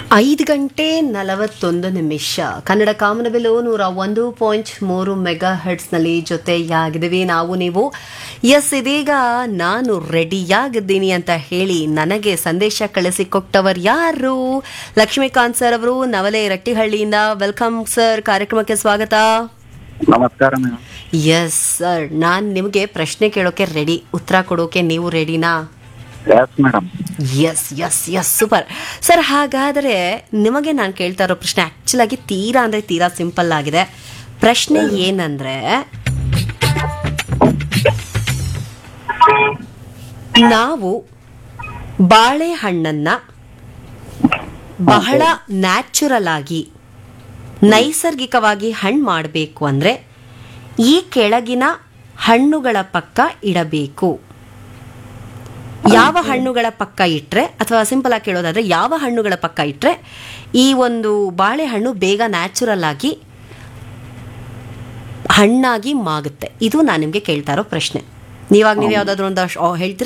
5 ಗಂಟೆ 41 ನಿಮಿಷ ಕನ್ನಡ ಕಾಮನಬಿಲ್ಲು 101.3 ಮೆಗಾ ಹರ್ಟ್ಸ್ನಲ್ಲಿ ಜೊತೆಯಾಗಿದ್ದೀವಿ ನಾವು ನೀವು. ಎಸ್, ಇದೀಗ ನಾನು ರೆಡಿಯಾಗಿದ್ದೀನಿ ಅಂತ ಹೇಳಿ ನನಗೆ ಸಂದೇಶ ಕಳಿಸಿಕೊಟ್ಟವರು ಯಾರು? ಲಕ್ಷ್ಮೀಕಾಂತ್ ಸರ್ ಅವರು ನವಲೆ ರಟ್ಟಿಹಳ್ಳಿಯಿಂದ. ವೆಲ್ಕಮ್ ಸರ್, ಕಾರ್ಯಕ್ರಮಕ್ಕೆ ಸ್ವಾಗತ. ನಮಸ್ಕಾರ ಮೇಡಮ್. ಎಸ್ ಸರ್, ನಾನು ನಿಮಗೆ ಪ್ರಶ್ನೆ ಕೇಳೋಕೆ ರೆಡಿ, ಉತ್ತರ ಕೊಡೋಕೆ ನೀವು ರೆಡಿನಾ? Yes madam. S S S, super sir. ಹಾಗಾದರೆ ನಿಮಗೆ ನಾನು ಕೇಳ್ತಾ ಇರೋ ಪ್ರಶ್ನೆ ಆಕ್ಚುಲ್ ಆಗಿ ತೀರಾ ಸಿಂಪಲ್ ಆಗಿದೆ. ಪ್ರಶ್ನೆ ಏನಂದ್ರೆ, ನಾವು ಬಾಳೆಹಣ್ಣನ್ನ ಬಹಳ ನ್ಯಾಚುರಲ್ ಆಗಿ ನೈಸರ್ಗಿಕವಾಗಿ ಹಣ್ಣು ಮಾಡಬೇಕು ಅಂದ್ರೆ ಈ ಕೆಳಗಿನ ಹಣ್ಣುಗಳ ಪಕ್ಕ ಇಡಬೇಕು. ಯಾವ ಹಣ್ಣುಗಳ ಪಕ್ಕ ಇಟ್ಟರೆ, ಅಥವಾ ಸಿಂಪಲ್ ಆಗಿ ಕೇಳೋದಾದ್ರೆ ಯಾವ ಹಣ್ಣುಗಳ ಪಕ್ಕ ಇಟ್ಟರೆ ಈ ಒಂದು ಬಾಳೆಹಣ್ಣು ಬೇಗ ನ್ಯಾಚುರಲ್ ಆಗಿ ಹಣ್ಣಾಗಿ ಮಾಗುತ್ತೆ? ಇದು ನಾನು ನಿಮಗೆ ಕೇಳ್ತಾ ಇರೋ ಪ್ರಶ್ನೆ. ನೀವು ಯಾವ್ದಾದ್ರು ಒಂದು ಹೇಳ್ತೀರಾ?